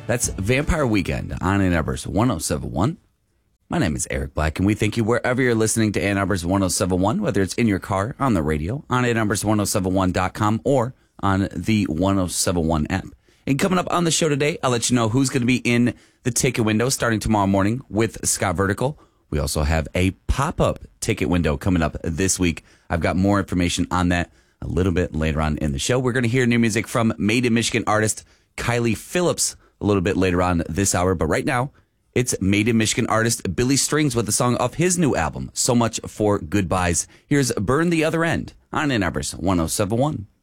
That's Vampire Weekend on Ann Arbor's 1071. My name is Eric Black, and we thank you wherever you're listening to Ann Arbor's 1071, whether it's in your car, on the radio, on Ann Arbor's 1071.com, or on the 1071 app. And coming up on the show today, I'll let you know who's going to be in the ticket window starting tomorrow morning with Scott Vertical. We also have a pop-up ticket window coming up this week. I've got more information on that a little bit later on in the show. We're going to hear new music from Made in Michigan artist Kylie Phillips a little bit later on this hour. But right now, it's Made in Michigan artist Billy Strings with the song off his new album, So Much for Goodbyes. Here's Burn the Other End on Ann Arbor's 1071.